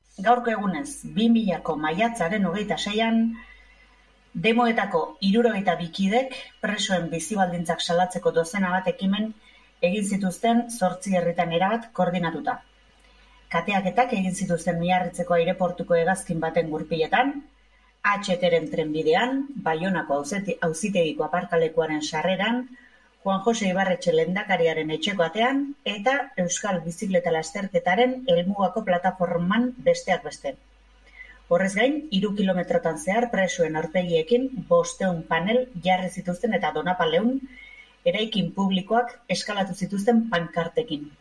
Gaurko egunez, 2000ko maiatzaren 26an, demoetako 62 kidek presoen bizi-baldintzak salatzeko dozena bat ekimen egin zituzten 8 herritan erabat koordinatuta. Kateaketak egin zituzten Miarritzeko aireportuko hegazkin baten gurpiletan, HTren trenbidean, Baionako auzitegiko aparkalekuaren sarreran, Juan Jose Ibarretxe lehendakariaren etxeko atean eta Euskal Bizikleta Lasterketaren helmugako plataforman besteak beste. Horrez gain, 3 kilometrotan zehar presoen aurpegiekin 500 panel jarri zituzten eta Donapaleun eraikin publikoak eskalatu zituzten pankartekin.